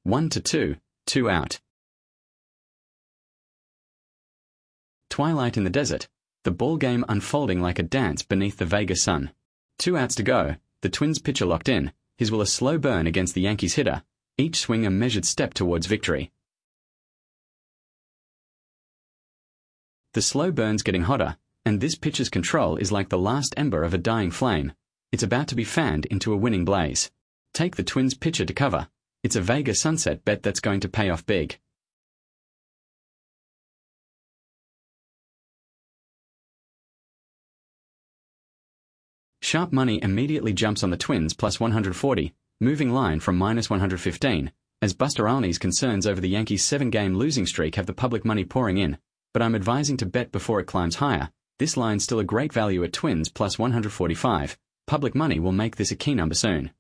1 to 2, 2 out. Twilight in the desert, the ball game unfolding like a dance beneath the Vega sun. 2 outs to go, the Twins pitcher locked in, his will a slow burn against the Yankees hitter, each swing a measured step towards victory. The slow burn's getting hotter, and this pitcher's control is like the last ember of a dying flame. It's about to be fanned into a winning blaze. Take the Twins pitcher to cover. It's a Vega sunset bet that's going to pay off big. Sharp money immediately jumps on the Twins plus 140, moving line from minus 115, as Buster Olney's concerns over the Yankees' 7-game losing streak have the public money pouring in, but I'm advising to bet before it climbs higher. This line's still a great value at Twins plus 145. Public money will make this a key number soon.